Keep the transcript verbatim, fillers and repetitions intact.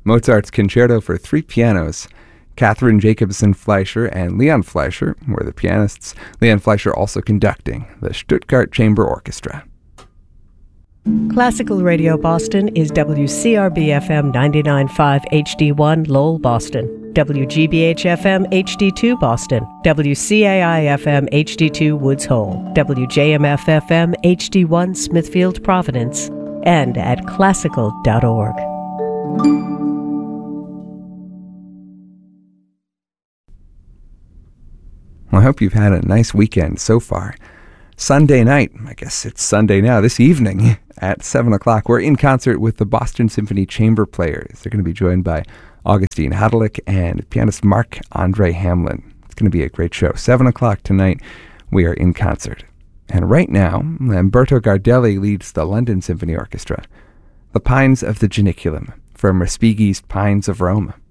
Mozart's Concerto for Three Pianos. Catherine Jacobson Fleischer and Leon Fleischer were the pianists, Leon Fleischer also conducting the Stuttgart Chamber Orchestra. Classical Radio Boston is W C R B F M ninety-nine point five H D one Lowell, Boston, W G B H F M H D two Boston, W C A I F M H D two Woods Hole, W J M F F M H D one Smithfield, Providence, and at classical dot org. Well, I hope you've had a nice weekend so far. Sunday night, I guess it's Sunday now, this evening at seven o'clock, we're in concert with the Boston Symphony Chamber Players. They're going to be joined by Augustine Hadalik and pianist Marc-Andre Hamlin. It's going to be a great show. seven o'clock tonight, we are in concert. And right now, Lamberto Gardelli leads the London Symphony Orchestra. The Pines of the Janiculum, from Respighi's Pines of Rome.